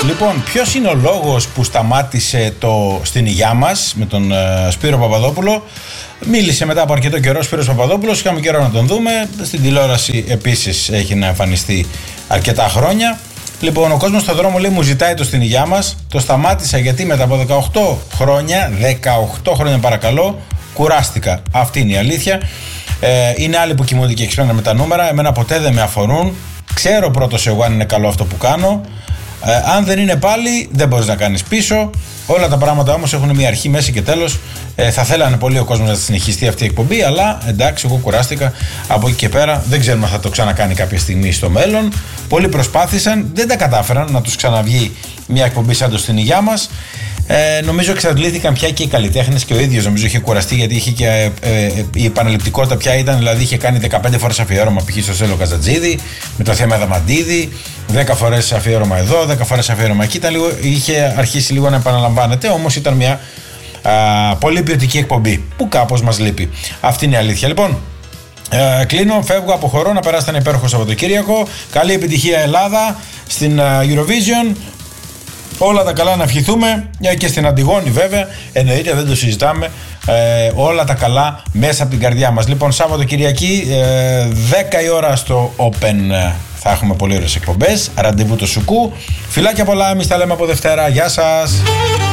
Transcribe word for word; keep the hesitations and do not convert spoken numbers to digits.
Λοιπόν, ποιος είναι ο λόγος που σταμάτησε το στην υγειά μας με τον uh, Σπύρο Παπαδόπουλο? Μίλησε μετά από αρκετό καιρό ο Σπύρος Παπαδόπουλος, είχαμε καιρό να τον δούμε. Στην τηλεόραση επίσης έχει να εμφανιστεί αρκετά χρόνια. Λοιπόν, ο κόσμος στον δρόμο λέει μου ζητάει το στην υγειά μας. Το σταμάτησα γιατί μετά από δεκαοκτώ χρόνια, δεκαοκτώ χρόνια παρακαλώ, κουράστηκα. Αυτή είναι η αλήθεια. Ε, είναι άλλοι που κοιμούνται και εξυπνάνε με τα νούμερα. Εμένα ποτέ δεν με αφορούν. Ξέρω πρώτος εγώ αν είναι καλό αυτό που κάνω. Ε, αν δεν είναι πάλι, δεν μπορείς να κάνεις πίσω. Όλα τα πράγματα όμως έχουν μια αρχή, μέση και τέλος. Ε, θα θέλανε πολύ ο κόσμος να συνεχιστεί αυτή η εκπομπή, αλλά εντάξει, εγώ κουράστηκα. Από εκεί και πέρα δεν ξέρουμε αν θα το ξανακάνει κάποια στιγμή στο μέλλον. Πολλοί προσπάθησαν, δεν τα κατάφεραν να τους ξαναβγεί μια εκπομπή σαν το στην υγειά μας. Ε, νομίζω εξαντλήθηκαν πια και οι καλλιτέχνες και ο ίδιος νομίζω είχε κουραστεί, γιατί είχε και ε, ε, η επαναληπτικότητα πια ήταν, δηλαδή είχε κάνει δεκαπέντε φορές αφιέρωμα π.χ. στο Σέλο Καζατζίδη, με το θέμα Δαμαντίδη, δέκα φορές αφιέρωμα εδώ, δέκα φορές αφιέρωμα εκεί. Ήταν λίγο, είχε αρχίσει λίγο να επαναλαμβάνεται, όμως ήταν μια α, πολύ ποιοτική εκπομπή που κάπως μας λείπει. Αυτή είναι η αλήθεια. Λοιπόν, ε, κλείνω, φεύγω, αποχωρώ, να περάσετε ένα υπέροχο Σαββατοκύριακο. Καλή επιτυχία Ελλάδα στην uh, Eurovision. Όλα τα καλά να ευχηθούμε και στην Αντιγόνη βέβαια, εννοείται, δεν το συζητάμε. Ε, όλα τα καλά μέσα από την καρδιά μας. Λοιπόν, Σάββατο Κυριακή, ε, δέκα η ώρα στο Open θα έχουμε πολύ ωραίες εκπομπές. Ραντεβού το Σουκού. Φιλάκια πολλά, εμείς τα λέμε από Δευτέρα. Γεια σας.